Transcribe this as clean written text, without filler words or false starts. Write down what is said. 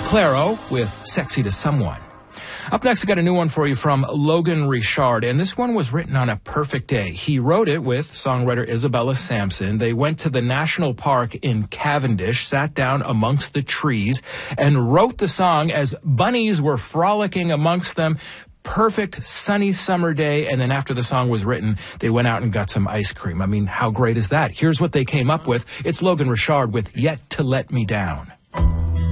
Clairo with Sexy to Someone. Up next, I got a new one for you from Logan Richard, and this one was written on a perfect day. He wrote it with songwriter Isabella Sampson. They went to the National Park in Cavendish, sat down amongst the trees, and wrote the song as bunnies were frolicking amongst them. Perfect sunny summer day, and then after the song was written, they went out and got some ice cream. I mean, how great is that? Here's what they came up with. It's Logan Richard with Yet to Let Me Down.